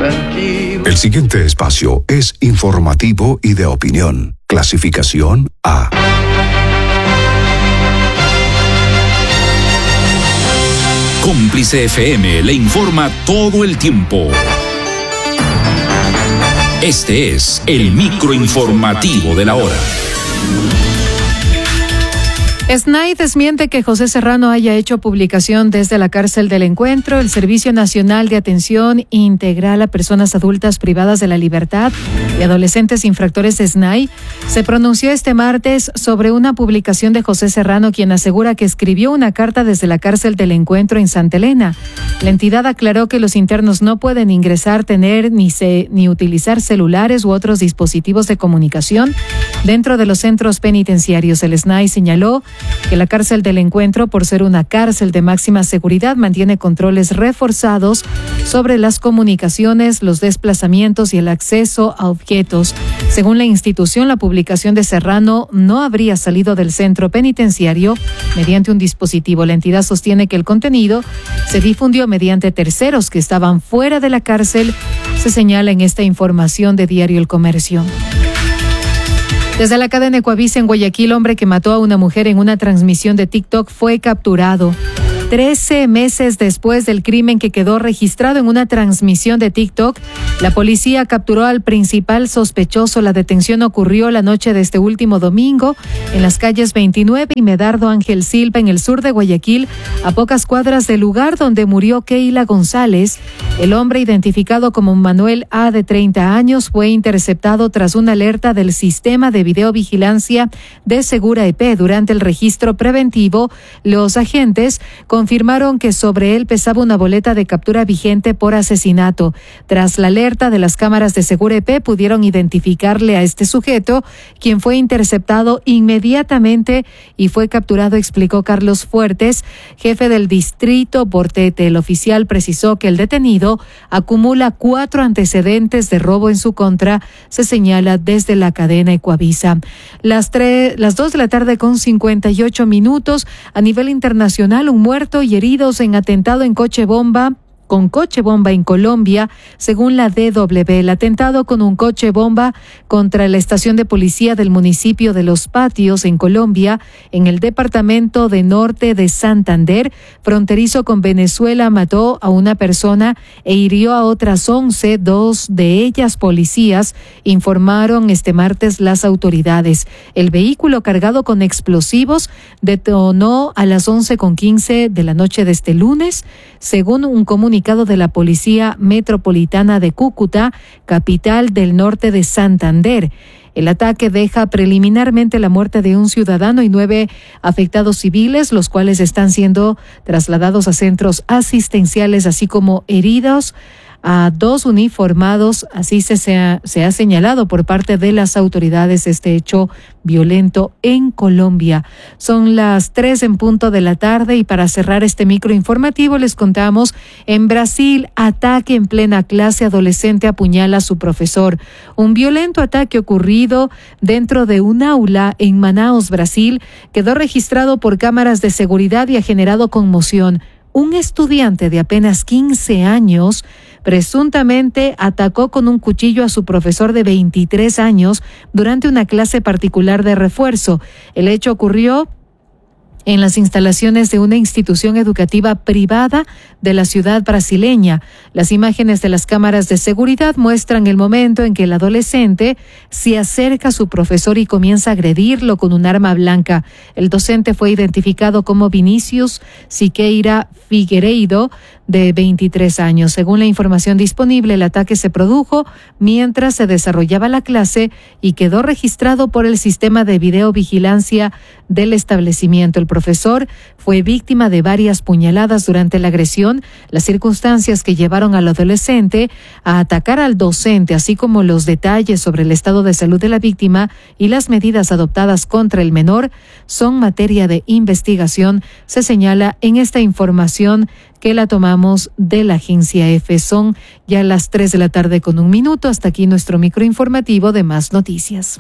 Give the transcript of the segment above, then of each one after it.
tranquilo. El siguiente espacio es informativo y de opinión. Clasificación A. Cómplice FM le informa todo el tiempo. Este es el microinformativo de la hora. SNAI desmiente que José Serrano haya hecho publicación desde la cárcel del Encuentro. El Servicio Nacional de Atención Integral a Personas Adultas Privadas de la Libertad y Adolescentes Infractores de SNAI se pronunció este martes sobre una publicación de José Serrano, quien asegura que escribió una carta desde la cárcel del Encuentro en Santa Elena. La entidad aclaró que los internos no pueden ingresar, tener ni utilizar celulares u otros dispositivos de comunicación dentro de los centros penitenciarios. El SNAI señaló que la cárcel del Encuentro, por ser una cárcel de máxima seguridad, mantiene controles reforzados sobre las comunicaciones, los desplazamientos y el acceso a objetos. Según la institución, la publicación de Serrano no habría salido del centro penitenciario mediante un dispositivo. La entidad sostiene que el contenido se difundió mediante terceros que estaban fuera de la cárcel, se señala en esta información de Diario El Comercio. Desde la cadena Ecuavisa en Guayaquil, hombre que mató a una mujer en una transmisión de TikTok fue capturado. 13 meses después del crimen que quedó registrado en una transmisión de TikTok, la policía capturó al principal sospechoso. La detención ocurrió la noche de este último domingo en las calles 29 y Medardo Ángel Silva, en el sur de Guayaquil, a pocas cuadras del lugar donde murió Keila González. El hombre, identificado como Manuel A., de 30 años, fue interceptado tras una alerta del sistema de videovigilancia de Segura EP. Durante el registro preventivo, los agentes confirmaron que sobre él pesaba una boleta de captura vigente por asesinato. Tras la alerta de las cámaras de Segura EP, pudieron identificarle a este sujeto, quien fue interceptado inmediatamente y fue capturado, explicó Carlos Fuertes, jefe del distrito Portete. El oficial precisó que el detenido acumula 4 antecedentes de robo en su contra, se señala desde la cadena Ecuavisa. Las 2 de la tarde con 58 minutos. A nivel internacional, un muerto y heridos en atentado en coche bomba en Colombia, según la DW. El atentado con un coche bomba contra la estación de policía del municipio de Los Patios, en Colombia, en el departamento de Norte de Santander, fronterizo con Venezuela, mató a una persona e hirió a otras 11, 2 de ellas policías, informaron este martes las autoridades. El vehículo cargado con explosivos detonó a las 11:15 de la noche de este lunes, según un comunicado de la Policía Metropolitana de Cúcuta, capital del norte de Santander. El ataque deja preliminarmente la muerte de un ciudadano y 9 afectados civiles, los cuales están siendo trasladados a centros asistenciales, así como heridos a 2 uniformados. Así se ha señalado por parte de las autoridades este hecho violento en Colombia. Son las 3 en punto de la tarde y para cerrar este microinformativo les contamos: en Brasil, ataque en plena clase, adolescente apuñala a su profesor. Un violento ataque ocurrido dentro de un aula en Manaus, Brasil, quedó registrado por cámaras de seguridad y ha generado conmoción. Un estudiante de apenas 15 años presuntamente atacó con un cuchillo a su profesor de 23 años durante una clase particular de refuerzo. El hecho ocurrió en las instalaciones de una institución educativa privada de la ciudad brasileña. Las imágenes de las cámaras de seguridad muestran el momento en que el adolescente se acerca a su profesor y comienza a agredirlo con un arma blanca. El docente fue identificado como Vinicius Siqueira Figueiredo, de 23 años. Según la información disponible, el ataque se produjo mientras se desarrollaba la clase y quedó registrado por el sistema de videovigilancia del establecimiento. El profesor fue víctima de varias puñaladas durante la agresión. Las circunstancias que llevaron al adolescente a atacar al docente, así como los detalles sobre el estado de salud de la víctima y las medidas adoptadas contra el menor, son materia de investigación, se señala en esta información que la tomamos de la agencia EFE. Son ya las 3 de la tarde con 1 minuto. Hasta aquí nuestro microinformativo de Más Noticias.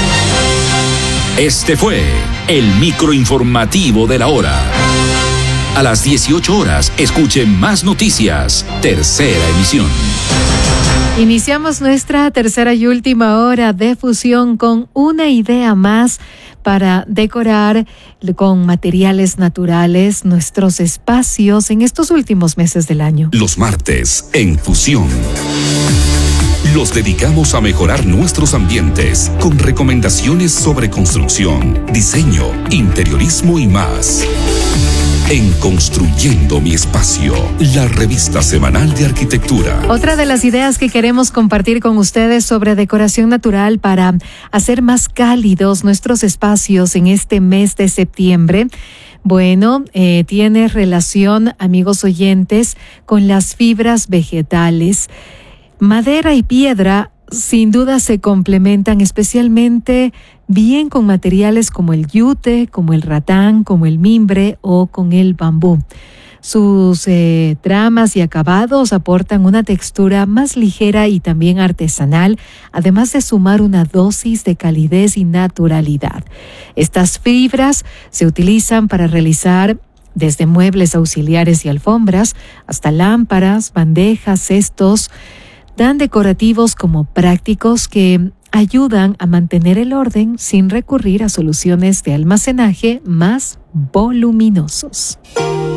Este fue el microinformativo de la hora. A las 18 horas, escuche Más Noticias, tercera emisión. Iniciamos nuestra tercera y última hora de fusión con una idea más para decorar con materiales naturales nuestros espacios en estos últimos meses del año. Los martes, en Fusión, los dedicamos a mejorar nuestros ambientes con recomendaciones sobre construcción, diseño, interiorismo y más. En Construyendo mi Espacio, la revista semanal de arquitectura. Otra de las ideas que queremos compartir con ustedes sobre decoración natural para hacer más cálidos nuestros espacios en este mes de septiembre, bueno, tiene relación, amigos oyentes, con las fibras vegetales. Madera y piedra sin duda se complementan especialmente bien con materiales como el yute, como el ratán, como el mimbre o con el bambú. Sus tramas y acabados aportan una textura más ligera y también artesanal, además de sumar una dosis de calidez y naturalidad. Estas fibras se utilizan para realizar desde muebles auxiliares y alfombras hasta lámparas, bandejas, cestos, tan decorativos como prácticos, que ayudan a mantener el orden sin recurrir a soluciones de almacenaje más voluminosos.